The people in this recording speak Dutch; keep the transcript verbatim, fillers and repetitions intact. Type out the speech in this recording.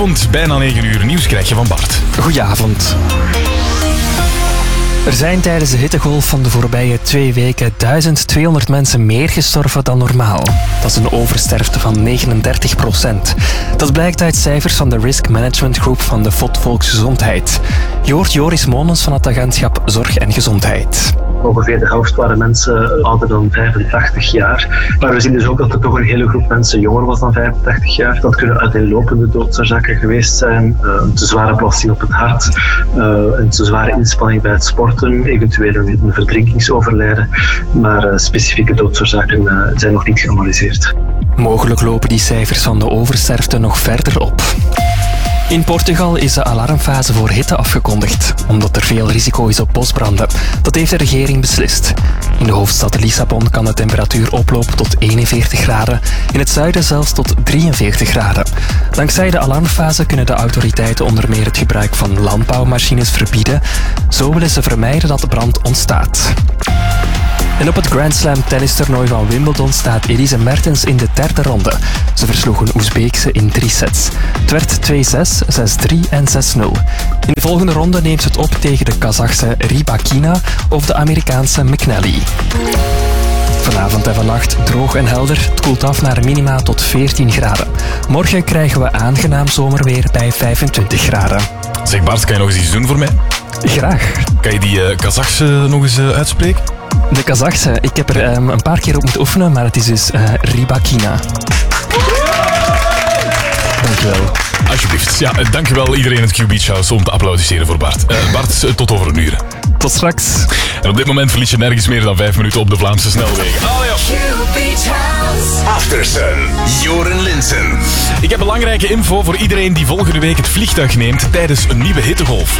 Goedenavond, bijna negen uur nieuws krijg je van Bart. Goedenavond. Er zijn tijdens de hittegolf van de voorbije twee weken duizend tweehonderd mensen meer gestorven dan normaal. Dat is een oversterfte van negenendertig procent. Dat blijkt uit cijfers van de Risk Management Group van de V O D Volksgezondheid. Je hoort Joris Monens van het agentschap Zorg en Gezondheid. Ongeveer de helft waren mensen ouder dan vijfentachtig jaar. Maar we zien dus ook dat er toch een hele groep mensen jonger was dan vijfentachtig jaar. Dat kunnen uiteenlopende doodsoorzaken geweest zijn. Uh, een te zware belasting op het hart, uh, een te zware inspanning bij het sporten, eventueel een verdrinkingsoverlijden. Maar uh, specifieke doodsoorzaken uh, zijn nog niet geanalyseerd. Mogelijk lopen die cijfers van de oversterfte nog verder op. In Portugal is de alarmfase voor hitte afgekondigd, omdat er veel risico is op bosbranden. Dat heeft de regering beslist. In de hoofdstad Lissabon kan de temperatuur oplopen tot eenenveertig graden, in het zuiden zelfs tot drieënveertig graden. Dankzij de alarmfase kunnen de autoriteiten onder meer het gebruik van landbouwmachines verbieden. Zo willen ze vermijden dat de brand ontstaat. En op het Grand Slam tennistoernooi van Wimbledon staat Elise Mertens in de derde ronde. Ze versloeg een Oezbeekse in drie sets. Het werd twee zes, zes drie en zes nul. In de volgende ronde neemt ze het op tegen de Kazachse Rybakina of de Amerikaanse McNally. Vanavond en vannacht droog en helder. Het koelt af naar minima tot veertien graden. Morgen krijgen we aangenaam zomerweer bij vijfentwintig graden. Zeg Bart, kan je nog eens iets doen voor mij? Graag. Kan je die uh, Kazachse nog eens uh, uitspreken? De Kazachse, ik heb er um, een paar keer op moeten oefenen, maar het is dus uh, Rybakina. Dankjewel. Alsjeblieft. Ja, uh, dankjewel iedereen in het Q-Beach House om te applaudisseren voor Bart. Uh, Bart, uh, tot over een uur. Tot straks. En op dit moment verlies je nergens meer dan vijf minuten op de Vlaamse snelwegen. Allee, Q-Beach House. Aftersun. Joren Linsen. Ik heb belangrijke info voor iedereen die volgende week het vliegtuig neemt tijdens een nieuwe hittegolf.